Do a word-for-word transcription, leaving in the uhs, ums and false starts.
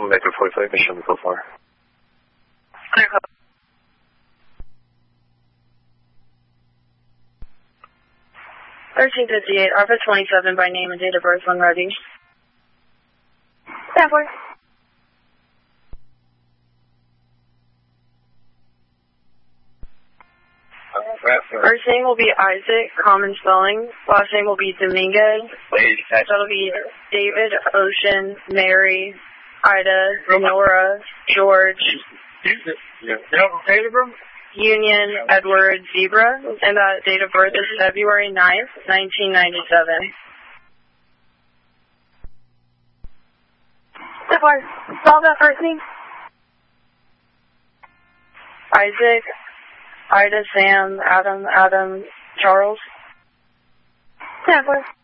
Maker forty-five, mission so far. Clear code. thirteen fifty-eight, Alpha twenty-seven by name and date of birth when ready. ten four. First name will be Isaac, common spelling. Last name will be Dominguez. That'll be David, Ocean, Mary, Ida, Nora, George, Union, Edward, Zebra, and that date of birth is February ninth, nineteen ninety-seven. ten four. Spell that first name. Isaac, Ida, Sam, Adam, Adam, Charles. ten four.